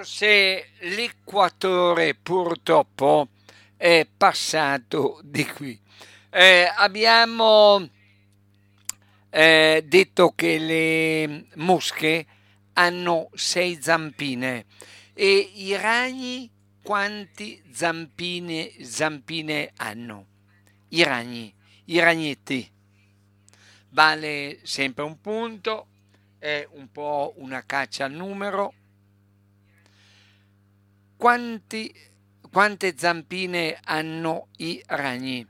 se l'equatore purtroppo è passato di qui. Abbiamo detto che le mosche hanno 6 zampine e i ragni quanti zampine hanno? I ragnetti. Vale sempre un punto, è un po' una caccia al numero. Quante zampine hanno i ragni?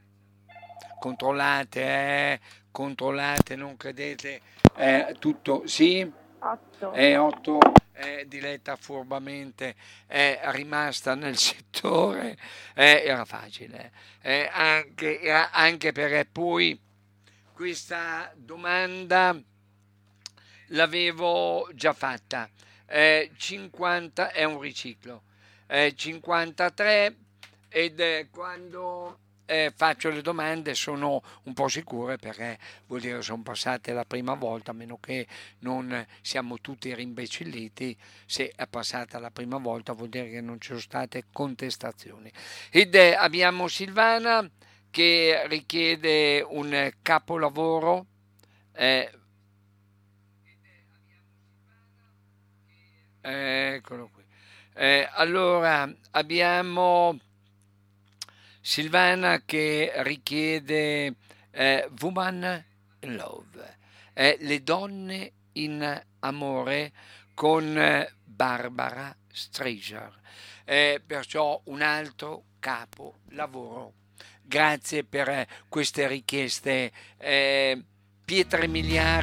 Controllate, non credete, tutto sì, 8. 8, Diletta furbamente è rimasta nel settore, era facile, anche perché poi questa domanda l'avevo già fatta. 50 è un riciclo. 53 ed quando faccio le domande sono un po' sicure perché vuol dire che sono passate la prima volta, a meno che non siamo tutti rimbecilliti. Se è passata la prima volta vuol dire che non ci sono state contestazioni. Ed abbiamo Silvana che richiede un capolavoro. eh, Eccolo qui. Allora, abbiamo Silvana che richiede Woman in Love, Le donne in amore con Barbara Streisand. Perciò un altro capolavoro. Grazie per queste richieste, pietre miliari.